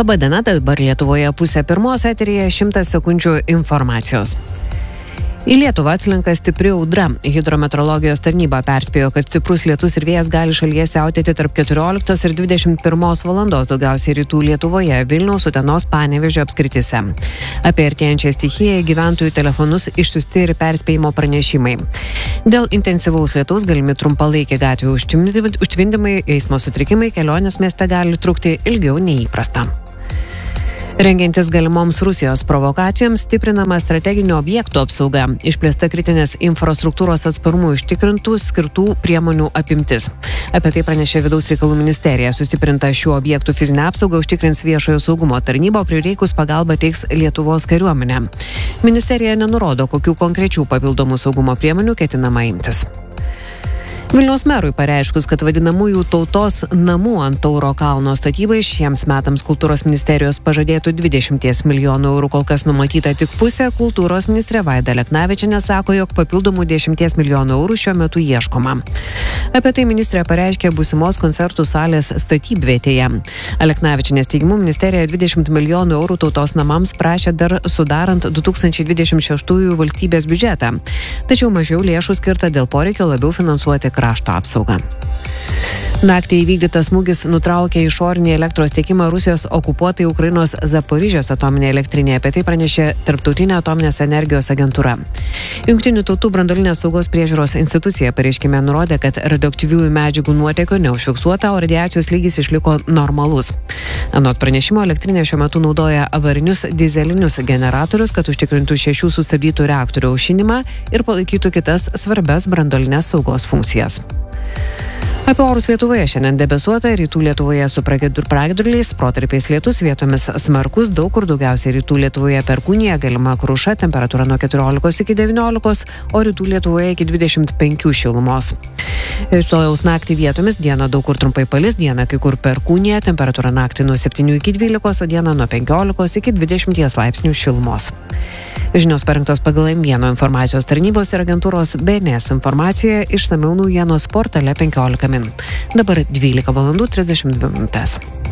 Labadiena, dabar Lietuvoje 9:30 eteryje 100 sekundžių informacijos. Į Lietuvą atslenka stipri audra. Hidrometeorologijos tarnyba perspėjo, kad stiprus lietus ir vėjas gali šalyje siautėti tarp 14 ir 21 valandos, daugiausiai rytų Lietuvoje, Vilniaus, Utenos, Panevėžio apskrityse. Apie artėjančią stichiją į gyventojų telefonus išsiųsti ir perspėjimo pranešimai. Dėl intensyvaus lietaus galimi trumpalaikiai gatvių užtvindymai, eismo sutrikimai, kelionės mieste gali trukti ilgiau nei įprasta. Rengiantis galimoms Rusijos provokacijoms stiprinama strateginių objektų apsauga, išplėsta kritinės infrastruktūros atsparumų užtikrintų skirtų priemonių apimtis. Apie tai pranešė Vidaus reikalų ministerija. Sustiprinta šių objektų fizinę apsaugą užtikrins viešojo saugumo tarnyba, prireikus pagalbą teiks Lietuvos kariuomenė. Ministerija nenurodo, kokių konkrečių papildomų saugumo priemonių ketinama imtis. Vilniaus merui pareiškus, kad vadinamųjų tautos namų ant Tauro kalno statybai šiems metams kultūros ministerijos pažadėtų 20 milijonų eurų, kol kas numatyta tik pusė, kultūros ministrė Vaida Aleknavičienė sako, jog papildomų 10 milijonų eurų šiuo metu ieškoma. Apie tai ministrė pareiškė būsimos koncertų salės statybvietėje. Aleknavičienės teigimu ministerija 20 milijonų eurų tautos namams prašė dar sudarant 2026 valstybės biudžetą. Tačiau mažiau lėšų skirta dėl poreikio labiau finansuoti krašto apsaugą. Naktį įvykdytas smūgis nutraukė išorinį elektros tiekimą Rusijos okupuotai Ukrainos Zaporižės atominė elektrinė. Apie tai pranešė Tarptautinė atominės energijos agentūra. Jungtinių tautų branduolinės saugos priežiūros institucija pareiškime nurodė, kad radioaktyviųjų medžiagų nuotėkio neužfiksuota, o radiacijos lygis išliko normalus. Anot pranešimo, elektrinė šiuo metu naudoja avarinius dizelinius generatorius, kad užtikrintų 6 sustabdytų reaktorių aušinimą ir palaikytų kitas svarbias branduolinės saugos funkcijas. Apie orus Lietuvoje šiandien debesuota, rytų Lietuvoje su pragiedruliais, protarpiais lietus, vietomis smarkus, daug kur daugiausiai rytų Lietuvoje perkūnija, galima kruša, temperatūra nuo 14 iki 19, o rytų Lietuvoje iki 25 šilumos. Rytojaus naktį vietomis, dieną daug kur trumpai palis, dieną kai kur perkūnija, temperatūra naktį nuo 7 iki 12, o dieną nuo 15 iki 20 laipsnių šilumos. Žinios parengtos pagal M1 informacijos tarnybos ir agentūros BNS informacija, išsamiau naujienos portale 15 min. Dabar 12:32 min.